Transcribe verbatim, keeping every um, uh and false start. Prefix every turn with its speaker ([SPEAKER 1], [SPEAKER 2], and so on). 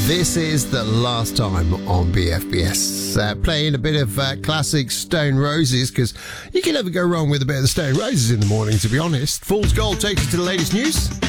[SPEAKER 1] This is The Last Time on B F B S. Uh, playing a bit of uh, classic Stone Roses, because you can never go wrong with a bit of the Stone Roses in the morning, to be honest. Fool's Gold takes you to the latest news.